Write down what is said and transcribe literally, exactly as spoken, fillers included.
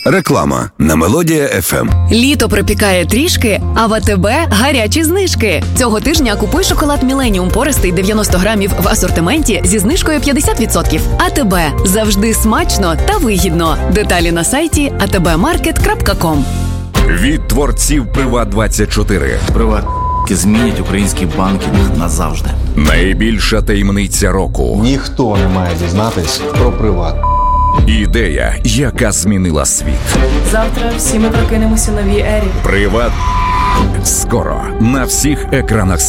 Реклама на Мелодія еф ем. Літо припікає трішки, а в АТБ гарячі знижки. Цього тижня купуй шоколад Міленіум пористий дев'яносто грамів в асортименті зі знижкою п'ятдесят відсотків. АТБ. Завжди смачно та вигідно. Деталі на сайті а те бе маркет крапка ком. Від творців Приват двадцять чотири. Приват змінить український банкінг назавжди. Найбільша таємниця року. Ніхто не має дізнатись про Приват. Ідея, яка змінила світ. Завтра всі ми прокинемося в новій ері. Приват. Скоро на всіх екранах